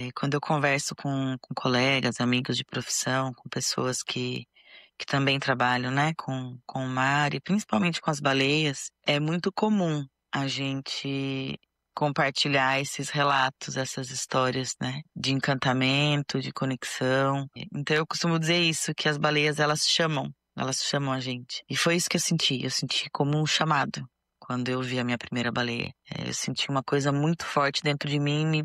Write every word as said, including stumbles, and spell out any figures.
quando eu converso com, com colegas, amigos de profissão, com pessoas que, que também trabalham, né, com, com o mar e principalmente com as baleias, é muito comum a gente compartilhar esses relatos, essas histórias, né, de encantamento, de conexão. Então eu costumo dizer isso, que as baleias, elas chamam, elas chamam a gente. E foi isso que eu senti, eu senti como um chamado quando eu vi a minha primeira baleia. É, eu senti uma coisa muito forte dentro de mim, me